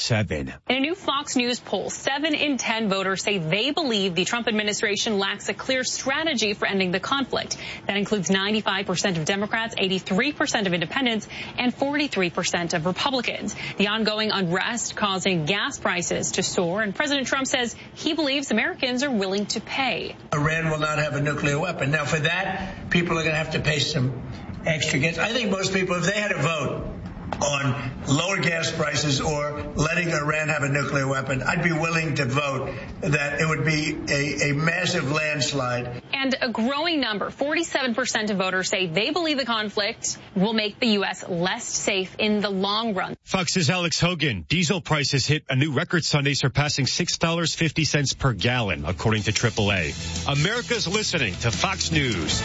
7. In a new Fox News poll, 7 in 10 voters say they believe the Trump administration lacks a clear strategy for ending the conflict. That includes 95% of Democrats, 83% of independents, and 43% of Republicans. The ongoing unrest causing gas prices to soar, and President Trump says he believes Americans are willing to pay. Iran will not have a nuclear weapon. Now, for that, people are going to have to pay some extra gas. I think most people, if they had a vote on lower gas prices or letting Iran have a nuclear weapon, I'd be willing to vote that it would be a massive landslide. And a growing number, 47% of voters say they believe the conflict will make the U.S. less safe in the long run. Fox's Alex Hogan. Diesel prices hit a new record Sunday, surpassing $6.50 per gallon, according to AAA. America's listening to Fox News.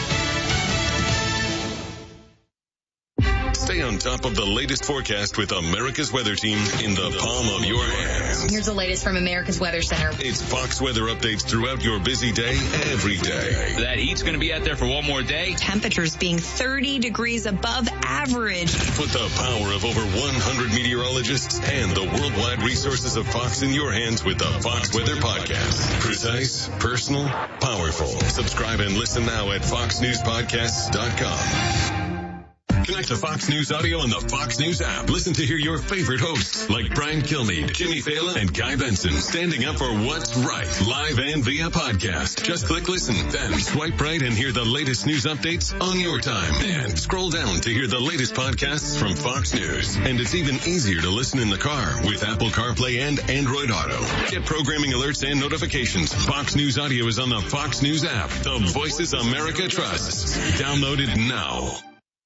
Stay on top of the latest forecast with America's Weather Team in the palm of your hands. Here's the latest from America's Weather Center. It's Fox weather updates throughout your busy day, every day. That heat's going to be out there for one more day. Temperatures being 30 degrees above average. Put the power of over 100 meteorologists and the worldwide resources of Fox in your hands with the Fox Weather Podcast. Precise, personal, powerful. Subscribe and listen now at foxnewspodcasts.com. Connect to Fox News Audio on the Fox News app. Listen to hear your favorite hosts like Brian Kilmeade, Jimmy Fallon, and Guy Benson standing up for what's right, live and via podcast. Just click listen, then swipe right and hear the latest news updates on your time. And scroll down to hear the latest podcasts from Fox News. And it's even easier to listen in the car with Apple CarPlay and Android Auto. Get programming alerts and notifications. Fox News Audio is on the Fox News app. The voices America trusts. Download it now.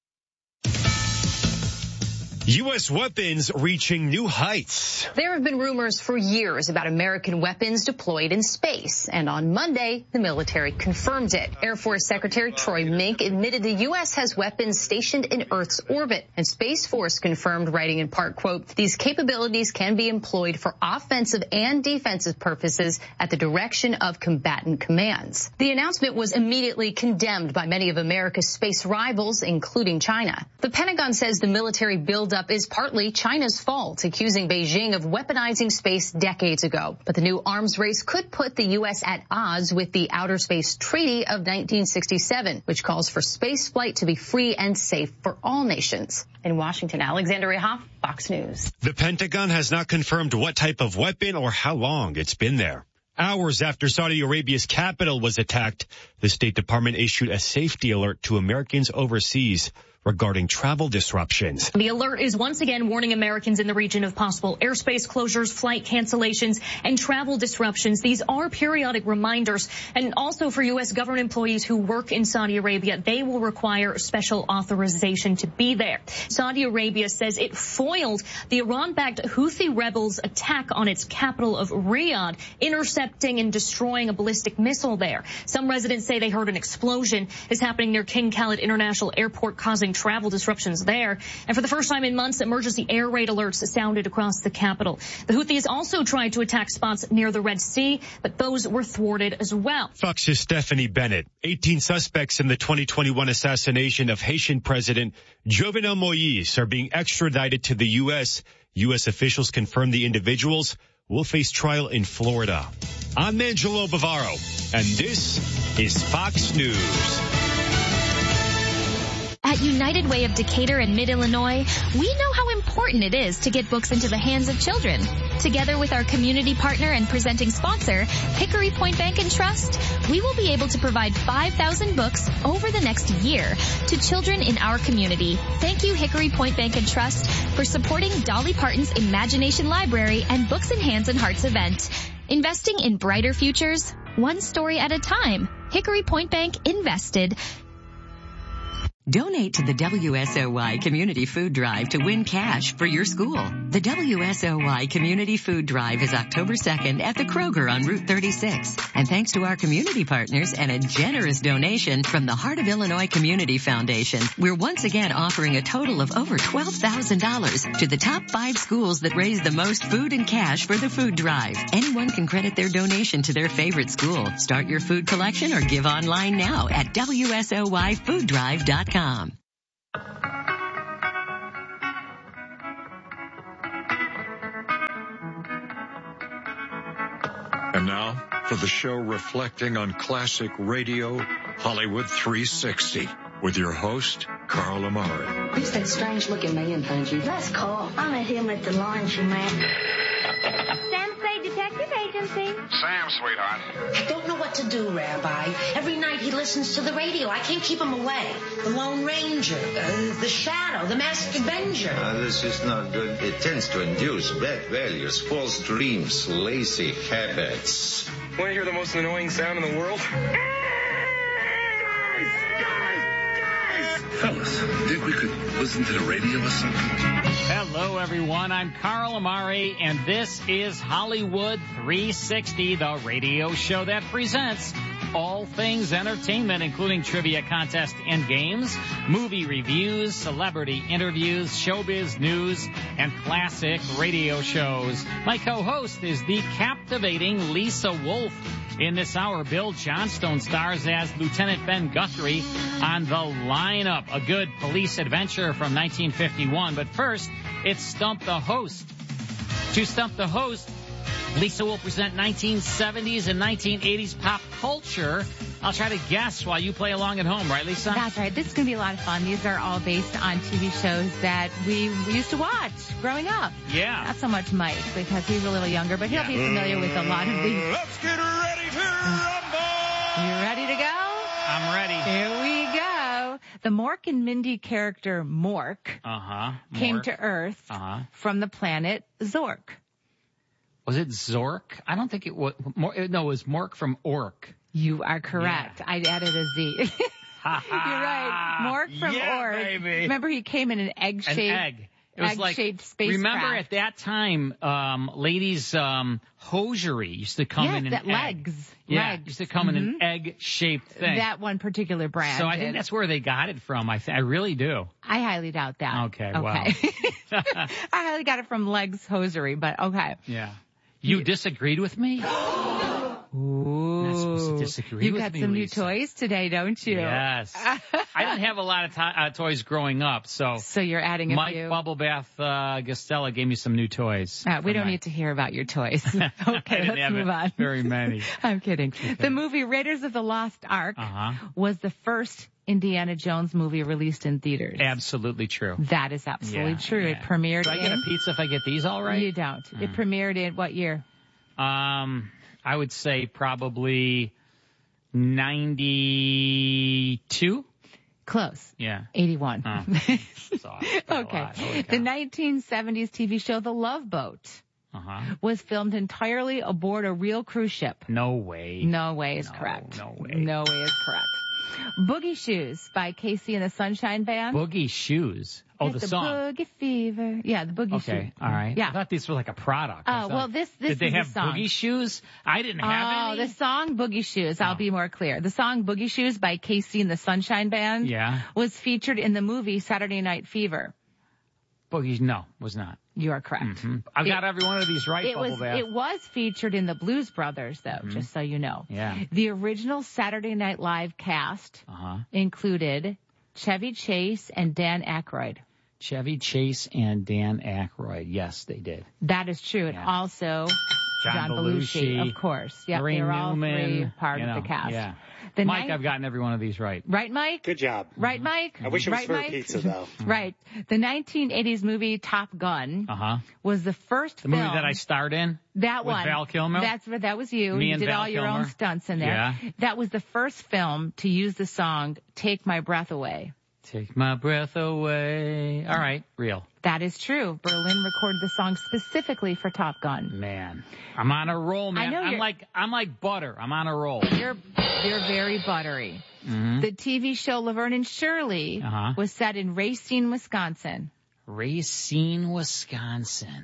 U.S. weapons reaching new heights. There have been rumors for years about American weapons deployed in space, and on Monday, the military confirmed it. Air Force Secretary Troy Mink admitted the U.S. has weapons stationed in Earth's orbit, and Space Force confirmed, writing in part, quote, these capabilities can be employed for offensive and defensive purposes at the direction of combatant commands. The announcement was immediately condemned by many of America's space rivals, including China. The Pentagon says the military buildup is partly China's fault, accusing Beijing of weaponizing space decades ago. But the new arms race could put the U.S. at odds with the Outer Space Treaty of 1967, which calls for space flight to be free and safe for all nations. In Washington, Alexandria Hoff, Fox News. The Pentagon has not confirmed what type of weapon or how long it's been there. Hours after Saudi Arabia's capital was attacked, the State Department issued a safety alert to Americans overseas regarding travel disruptions. The alert is once again warning Americans in the region of possible airspace closures, flight cancellations, and travel disruptions. These are periodic reminders. And also for U.S. government employees who work in Saudi Arabia, they will require special authorization to be there. Saudi Arabia says it foiled the Iran-backed Houthi rebels' attack on its capital of Riyadh, intercepting and destroying a ballistic missile there. Some residents say they heard an explosion is happening near King Khalid International Airport, causing travel disruptions there. And for the first time in months, emergency air raid alerts sounded across the capital. The Houthis also tried to attack spots near the Red Sea, but those were thwarted as well. Fox's Stephanie Bennett. 18 suspects in the 2021 assassination of Haitian President Jovenel Moïse are being extradited to the U.S. U.S. officials confirmed the individuals will face trial in Florida. I'm Angelo Bavaro, and this is Fox News. At United Way of Decatur and Mid-Illinois, we know how important it is to get books into the hands of children. Together with our community partner and presenting sponsor, Hickory Point Bank and Trust, we will be able to provide 5,000 books over the next year to children in our community. Thank you, Hickory Point Bank and Trust, for supporting Dolly Parton's Imagination Library and Books in Hands and Hearts event. Investing in brighter futures, one story at a time. Hickory Point Bank invested. Donate to the WSOY Community Food Drive to win cash for your school. The WSOY Community Food Drive is October 2nd at the Kroger on Route 36. And thanks to our community partners and a generous donation from the Heart of Illinois Community Foundation, we're once again offering a total of over $12,000 to the top 5 schools that raise the most food and cash for the food drive. Anyone can credit their donation to their favorite school. Start your food collection or give online now at WSOYFoodDrive.com. And now, for the show reflecting on classic radio, Hollywood 360, with your host, Carl Amari. Who's that strange-looking man, Bungie? That's Carl. I met him at the laundromat. Sam Say Detective Agency. Sam, sweetheart. I don't know what to do, Rabbi. Every night he listens to the radio. I can't keep him away. The Lone Ranger, the Shadow, the Masked Avenger. This is not good. It tends to induce bad values, false dreams, lazy habits. Want to hear the most annoying sound in the world? Fellas, think we could listen to the radio or something? Hello, everyone. I'm Carl Amari, and this is Hollywood 360, the radio show that presents all things entertainment, including trivia contests and games, movie reviews, celebrity interviews, showbiz news, and classic radio shows. My co-host is the captivating Lisa Wolf. In this hour, Bill Johnstone stars as Lieutenant Ben Guthrie on The Lineup, a good police adventure from 1951. But first, it's Stump the Host. To Stump the Host, Lisa will present 1970s and 1980s pop culture. I'll try to guess while you play along at home, right, Lisa? That's right. This is going to be a lot of fun. These are all based on TV shows that we used to watch growing up. Yeah. Not so much Mike, because he's a little younger, but he'll be familiar with a lot of these. Let's get ready to rumble! You ready to go? I'm ready. Here we go. The Mork and Mindy character Mork came to Earth from the planet Zork. Was it Zork? I don't think it was. No, it was Mork from Ork. You are correct. Yeah. I added a Z. You're right. Mork from Ork. Baby. Remember, he came in an egg-shaped, It was egg-shaped spacecraft. Remember at that time, ladies' hosiery used to come in an egg. Legs. Yeah, used to come in an egg-shaped thing. That one particular brand. So I think that's where they got it from. I really do. I highly doubt that. Okay. Wow. I highly got it from Legs hosiery, but okay. Yeah. You disagreed with me? Ooh. Not supposed to disagree with me, You got some new toys today, don't you? Yes. I didn't have a lot of toys growing up, so you're adding a Mike few. Bubble Bath Gastella gave me some new toys. We don't need to hear about your toys. Okay, let's move on. Very many. I'm kidding. Okay. The movie Raiders of the Lost Ark was the first Indiana Jones movie released in theaters. Absolutely true. That is absolutely true. Yeah. It premiered Do I get a pizza if I get these all right? You don't. It premiered in what year? I would say probably 92. Close. Yeah. 81. Okay. The 1970s TV show The Love Boat was filmed entirely aboard a real cruise ship. No way. No way is correct. No way. No way is correct. Boogie Shoes by Casey and the Sunshine Band. Boogie Shoes. Oh, the song. Boogie Fever. Yeah, the Boogie Shoes. Okay, all right. Yeah. I thought these were like a product. Well, this Did they is have the song. Boogie Shoes? I didn't have any. The song Boogie Shoes, I'll be more clear. The song Boogie Shoes by Casey and the Sunshine Band was featured in the movie Saturday Night Fever. Boogie, no, was not. You are correct. Mm-hmm. I've got every one of these right, Bubble Bath. It was featured in the Blues Brothers, though, just so you know. Yeah. The original Saturday Night Live cast included Chevy Chase and Dan Aykroyd. Chevy Chase and Dan Aykroyd. Yes, they did. That is true. And also John Belushi, of course. Yep, Lorraine they were all Newman, three part of the cast. Yeah. Mike, I've gotten every one of these right. Right, Mike? Good job. Right, Mike? I wish it was for pizza, though. Right. The 1980s movie Top Gun was the first film. The movie that I starred in? That with one. Val Kilmer? That was you. Me You and did Val all your Kilmer. own stunts in there. Yeah. That was the first film to use the song Take My Breath Away. Take my breath away. All right, real. That is true. Berlin recorded the song specifically for Top Gun. Man, I'm on a roll, man. I know I'm like butter. I'm on a roll. You're very buttery. Mm-hmm. The TV show Laverne and Shirley was set in Racine, Wisconsin. Racine, Wisconsin.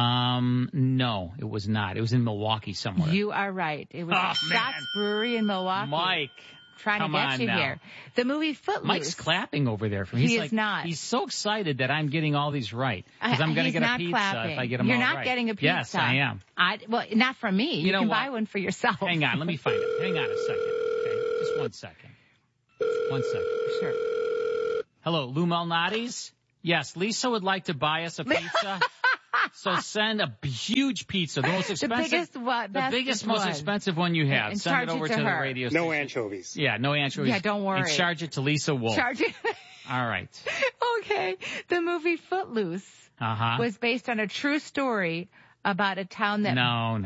No, it was not. It was in Milwaukee somewhere. You are right. It was Scotts Brewery in Milwaukee. Mike. Trying to get you here. The movie Footloose. Mike's clapping over there. He is not. He's so excited that I'm getting all these right. Because I'm going to get a pizza if I get them You're all not right. getting a pizza. Yes, I am. Well, not from me. You can buy one for yourself. Hang on. Let me find it. Hang on a second. Okay. Just 1 second. 1 second. Sure. Hello, Lou Malnati's? Yes, Lisa would like to buy us a pizza. So send a huge pizza, the most expensive, the biggest, most expensive one you have. And send it over to the radio station. No anchovies. Yeah, no anchovies. Yeah, don't worry. And charge it to Lisa Wolf. Charge it. All right. Okay. The movie Footloose was based on a true story about a town that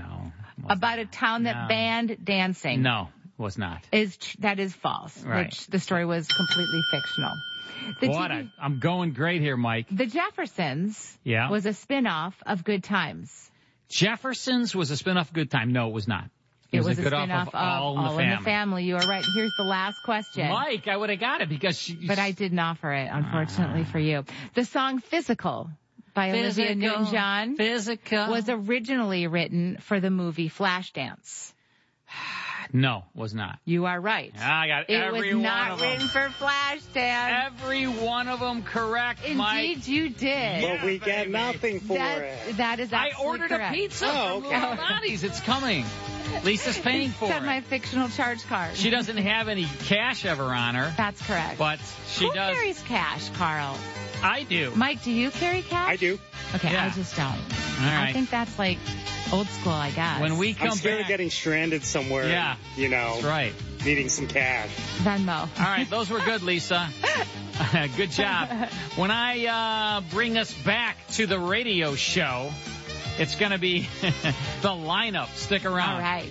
banned dancing. No, it was not. That is false. Right. Which the story was completely fictional. I'm going great here, Mike. The Jeffersons was a spin-off of Good Times. Jeffersons was a spin-off of Good Time. No, it was not. It was a spin-off of All in the Family. You are right. Here's the last question. Mike, I would have got it because But I didn't offer it, unfortunately for you. The song Physical by Olivia Newton-John was originally written for the movie Flashdance. No, was not. You are right. I got every one of them. It was not written for Flashdance. Every one of them correct, Mike. Indeed, you did. But we get nothing for it. That is absolutely I ordered correct. a pizza from Lunati's. It's coming. Lisa's paying for it. My fictional charge card. She doesn't have any cash ever on her. That's correct. But she Who does. Who carries cash, Carl? I do. Mike, do you carry cash? I do. Okay, Yeah. I just don't. All right. I think that's like old school, I guess. When we come I'm scared back, of getting stranded somewhere. Yeah. You know. That's right. Needing some cash. Venmo. All right, those were good, Lisa. Good job. When I bring us back to the radio show, it's going to be the lineup. Stick around. All right.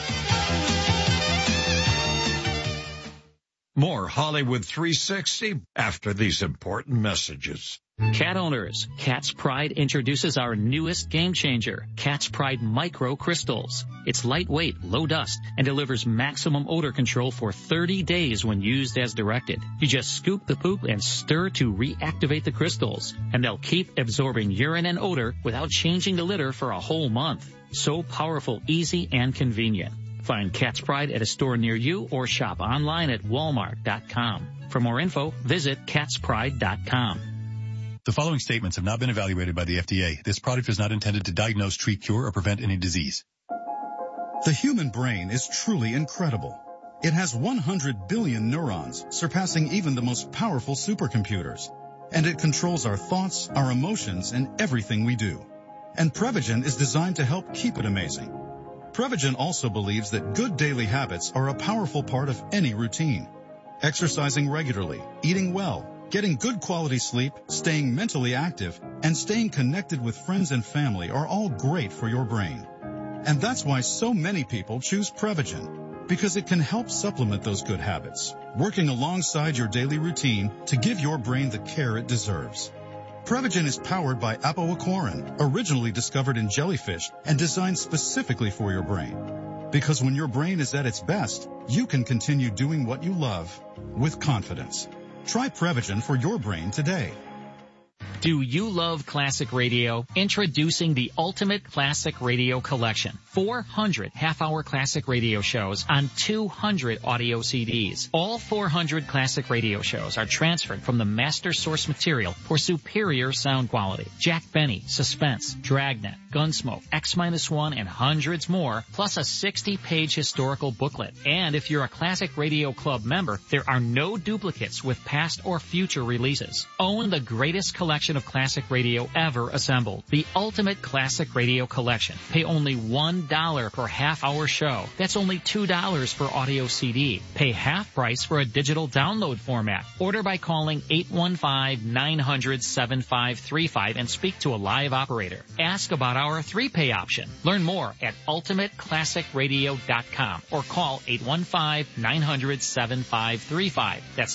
More Hollywood 360 after these important messages. Cat owners, Cat's Pride introduces our newest game changer, Cat's Pride Micro Crystals. It's lightweight, low dust, and delivers maximum odor control for 30 days when used as directed. You just scoop the poop and stir to reactivate the crystals, and they'll keep absorbing urine and odor without changing the litter for a whole month. So powerful, easy, and convenient. Find Cat's Pride at a store near you or shop online at walmart.com. For more info, visit catspride.com. The following statements have not been evaluated by the FDA. This product is not intended to diagnose, treat, cure, or prevent any disease. The human brain is truly incredible. It has 100 billion neurons, surpassing even the most powerful supercomputers. And it controls our thoughts, our emotions, and everything we do. And Prevagen is designed to help keep it amazing. Prevagen also believes that good daily habits are a powerful part of any routine. Exercising regularly, eating well, getting good quality sleep, staying mentally active, and staying connected with friends and family are all great for your brain. And that's why so many people choose Prevagen, because it can help supplement those good habits, working alongside your daily routine to give your brain the care it deserves. Prevagen is powered by apoaquarin, originally discovered in jellyfish and designed specifically for your brain. Because when your brain is at its best, you can continue doing what you love with confidence. Try Prevagen for your brain today. Do you love classic radio? Introducing the Ultimate Classic Radio Collection. 400 half-hour classic radio shows on 200 audio CDs. All 400 classic radio shows are transferred from the master source material for superior sound quality. Jack Benny, Suspense, Dragnet, Gunsmoke, X-1, and hundreds more, plus a 60-page historical booklet. And if you're a Classic Radio Club member, there are no duplicates with past or future releases. Own the greatest collection of classic radio ever assembled. The Ultimate Classic Radio Collection. Pay only $1 per half-hour show. That's only $2 per audio CD. Pay half price for a digital download format. Order by calling 815-900-7535 and speak to a live operator. Ask about our 3-pay option. Learn more at ultimateclassicradio.com or call 815-900-7535. That's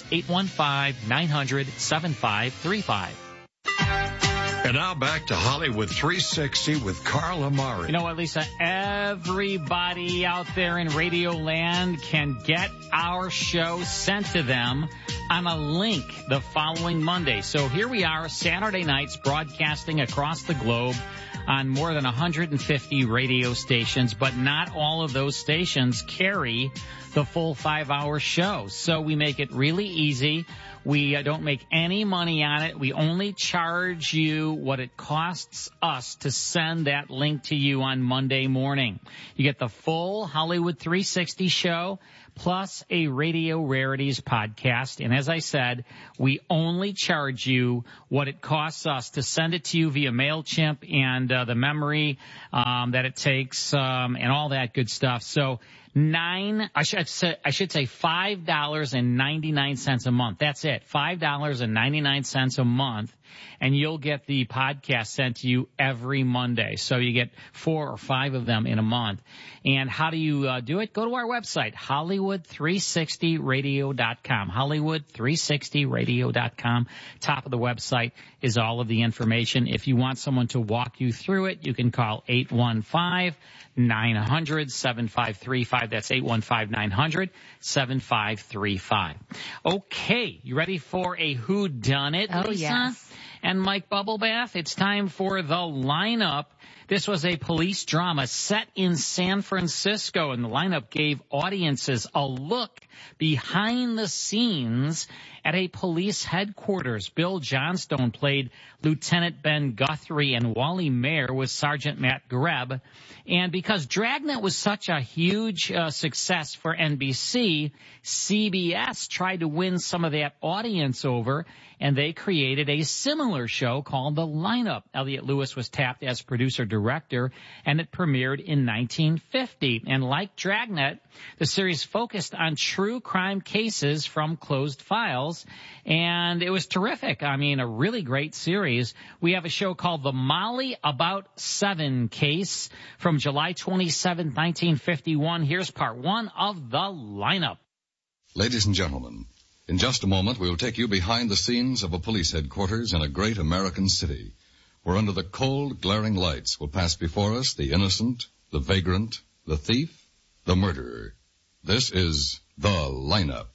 815-900-7535. And now back to Hollywood 360 with Carl Amari. You know what, Lisa? Everybody out there in Radio Land can get our show sent to them on a link the following Monday. So here we are, Saturday nights, broadcasting across the globe on more than 150 radio stations, but not all of those stations carry the full 5-hour show. So we make it really easy. We don't make any money on it. We only charge you what it costs us to send that link to you on Monday morning. You get the full Hollywood 360 show plus a Radio Rarities podcast. And as I said, we only charge you what it costs us to send it to you via MailChimp and the memory that it takes and all that good stuff. So I should say $5.99 a month. That's it. $5.99 a month. And you'll get the podcast sent to you every Monday. So you get 4 or 5 of them in a month. And how do you do it? Go to our website, Hollywood360radio.com. Hollywood360radio.com. Top of the website is all of the information. If you want someone to walk you through it, you can call 815-900-7535. That's 815-900-7535. Okay, you ready for a whodunit, Lisa? Oh, yes. And Mike Bubblebath? It's time for the lineup. This was a police drama set in San Francisco, and the lineup gave audiences a look behind the scenes at a police headquarters. Bill Johnstone played Lieutenant Ben Guthrie, and Wally Mayer was Sergeant Matt Greb. And because Dragnet was such a huge success for NBC, CBS tried to win some of that audience over, and they created a similar show called The Lineup. Elliot Lewis was tapped as producer-director, and it premiered in 1950. And like Dragnet, the series focused on true crime cases from closed files, and it was terrific. I mean, a really great series. We have a show called The Molly About 7 Case from July 27, 1951. Here's part 1 of The Lineup. Ladies and gentlemen, in just a moment, we'll take you behind the scenes of a police headquarters in a great American city, where under the cold, glaring lights will pass before us the innocent, the vagrant, the thief, the murderer. This is The Lineup.